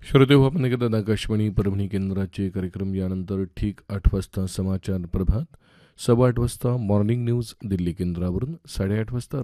श्रोते हो, आपण ऐकतात आकाशवाणी परभणी केंद्राचे कार्यक्रम. यानंतर ठीक 8 वाजता समाचार प्रभात, 8:15 वाजता मॉर्निंग न्यूज दिल्ली केंद्रावरून, 8:30 वाजता